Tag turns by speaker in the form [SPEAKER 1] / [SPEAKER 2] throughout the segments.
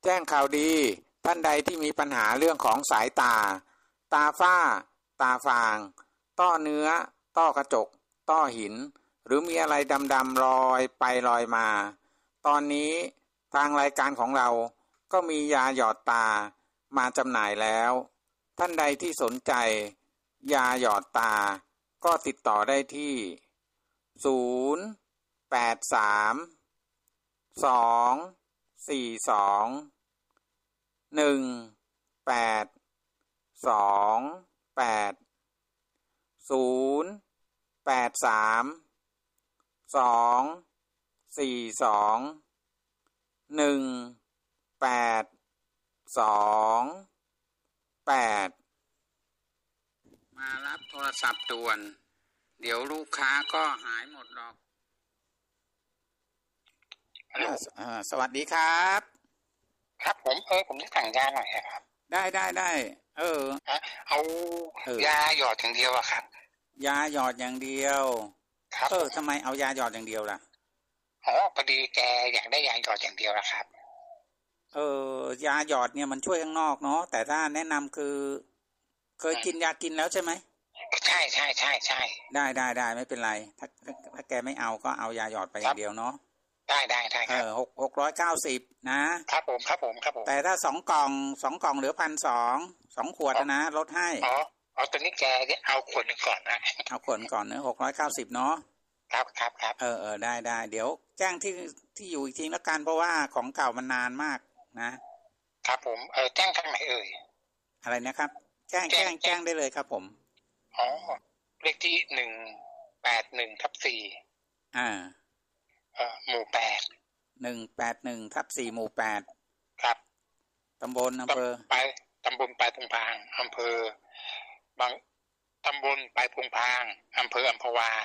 [SPEAKER 1] แจ้งข่าวดีท่านใดที่มีปัญหาเรื่องของสายตาตาฝ้าตาฟางต้อเนื้อต้อกระจกต้อหินหรือมีอะไรดำๆลอยไปลอยมาตอนนี้ทางรายการของเราก็มียาหยอดตามาจำหน่ายแล้วท่านใดที่สนใจยาหยอดตาก็ติดต่อได้ที่มารับโทรศัพท์ด่วนเดี๋ยวลูกค้าก็หายหมดหรอกสวัสดีครับ
[SPEAKER 2] ครับผมผมจะสั่งยาหน่อยครับ
[SPEAKER 1] ได้เอา
[SPEAKER 2] ยาหยอดอย่างเดียวอะครับ
[SPEAKER 1] ยาหยอดอย่างเดียว
[SPEAKER 2] ครับ
[SPEAKER 1] ทำไมเอายาหยอดอย่างเดียวล่ะ
[SPEAKER 2] พอดีแกอยากได้ยาหยอดอย่างเดียวนะครับ
[SPEAKER 1] ยาหยอดเนี่ยมันช่วยข้างนอกเนาะแต่ถ้าแนะนำคือเคยกินยากินแล้วใช่ไหม
[SPEAKER 2] ใช่
[SPEAKER 1] ได้ไม่เป็นไรถ้าแกไม่เอาก็เอายาหยอดไปอย่างเดียวเนาะ
[SPEAKER 2] ได้ครับ
[SPEAKER 1] 690นะครับ
[SPEAKER 2] ผม
[SPEAKER 1] แต่ถ้า2 กล่องเหลือ1,200 2 ขวดนะลดให้
[SPEAKER 2] ตอนนี้แกเอาขวดนึงก่อนนะ
[SPEAKER 1] เอาขวดก่อนเนอะ690เนาะ
[SPEAKER 2] ครับ
[SPEAKER 1] ได้เดี๋ยวแจ้งที่อยู่อีกทีแล้วกันเพราะว่าของเก่ามันนานมากนะครับ
[SPEAKER 2] ผมแจ้งทางไหน
[SPEAKER 1] อะไรนะครับแจ้งได้เลยครับผม
[SPEAKER 2] เลขที่181/4หมู่
[SPEAKER 1] 181/4หมู่8
[SPEAKER 2] ครับ
[SPEAKER 1] ตำบลอำเภอ
[SPEAKER 2] ตำบลปลายพงพางอำเภอบางตำบลปลายพงพางอำเภออัมพวา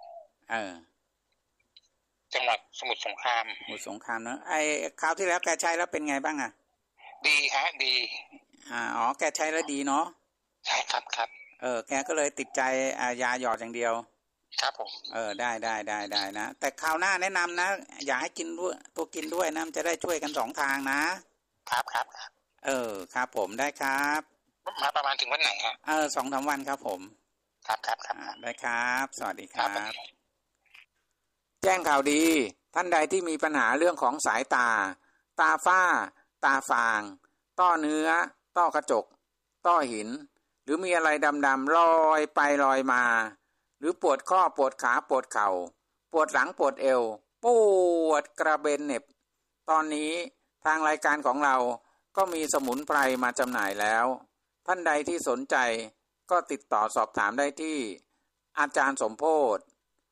[SPEAKER 2] จังหวัดสมุทรสงคราม
[SPEAKER 1] เนอะไอ้คราวที่แล้วแกใช้แล้วเป็นไงบ้างอะ
[SPEAKER 2] ดีฮะดี
[SPEAKER 1] แกใช้แล้วดีเนาะ
[SPEAKER 2] ใช่ครับ
[SPEAKER 1] แกก็เลยติดใจยาหยอดอย่างเดียว
[SPEAKER 2] ครับผม
[SPEAKER 1] ได้นะแต่คราวหน้าแนะนำนะอย่าให้กินด้วยตัวกินด้วยนะมันจะได้ช่วยกัน2 ทางนะครับครับผมได้ครับ
[SPEAKER 2] มาประมาณถึงวันไหนฮะ
[SPEAKER 1] 2-3 วันครับผม
[SPEAKER 2] ครับ
[SPEAKER 1] ได้ครับสวัสดีครับแจ้งข่าวดีท่านใดที่มีปัญหาเรื่องของสายตาตาฝ้าตาฟางต้อเนื้อต้อกระจกต้อหินหรือมีอะไรดำๆลอยไปลอยมาหรือปวดข้อปวดขาปวดเข่าปวดหลังปวดเอวปวดกระเบนเหน็บตอนนี้ทางรายการของเราก็มีสมุนไพรมาจำหน่ายแล้วท่านใดที่สนใจก็ติดต่อสอบถามได้ที่อาจารย์สมโพธิ์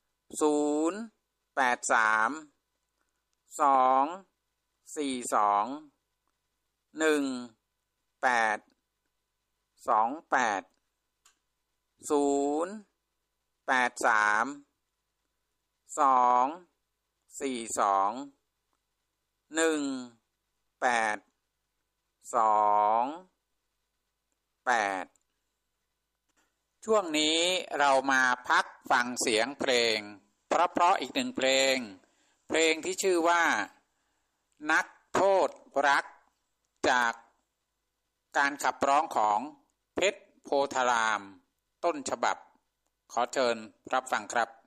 [SPEAKER 1] ช่วงนี้เรามาพักฟังเสียงเพลงเพราะอีก1 เพลงที่ชื่อว่านักโทษรักจากการขับร้องของเพชรโพธารามต้นฉบับขอเชิญรับฟังครับ